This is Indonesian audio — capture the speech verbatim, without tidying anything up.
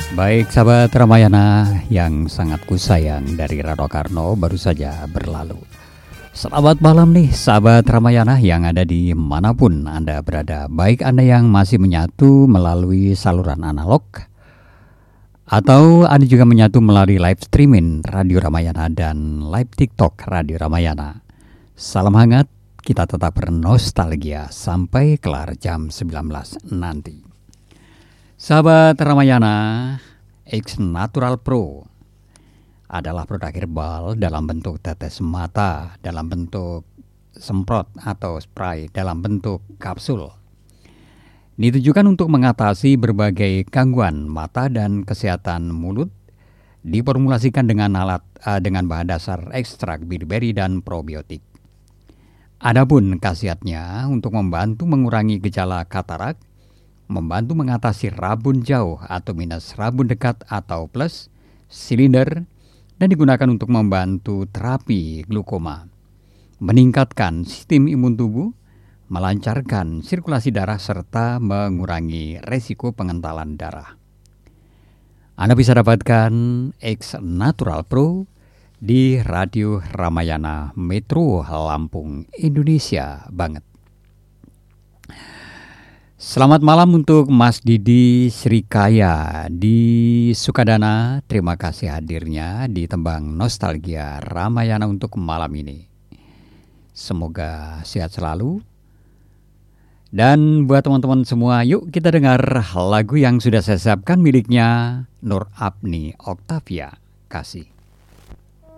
Baik sahabat Ramayana yang sangat kusayang, dari Rano Karno baru saja berlalu. Selamat malam nih sahabat Ramayana yang ada di manapun Anda berada. Baik Anda yang masih menyatu melalui saluran analog, atau Anda juga menyatu melalui live streaming Radio Ramayana dan live TikTok Radio Ramayana. Salam hangat, kita tetap bernostalgia sampai kelar jam sembilan belas nanti. Sahabat Ramayana, X Natural Pro adalah produk herbal dalam bentuk tetes mata, dalam bentuk semprot atau spray, dalam bentuk kapsul. Ditujukan untuk mengatasi berbagai gangguan mata dan kesehatan mulut. Diformulasikan dengan alat uh, dengan bahan dasar ekstrak biliberi dan probiotik. Adapun khasiatnya untuk membantu mengurangi gejala katarak, membantu mengatasi rabun jauh atau minus, rabun dekat atau plus, silinder, dan digunakan untuk membantu terapi glukoma, meningkatkan sistem imun tubuh, melancarkan sirkulasi darah, serta mengurangi resiko pengentalan darah. Anda bisa dapatkan X Natural Pro di Radio Ramayana Metro Lampung, Indonesia banget. Selamat malam untuk Mas Didi Srikaya di Sukadana. Terima kasih hadirnya di Tembang Nostalgia Ramayana untuk malam ini. Semoga sehat selalu. Dan buat teman-teman semua, yuk kita dengar lagu yang sudah saya siapkan miliknya Nur Apni Octavia, Kasih.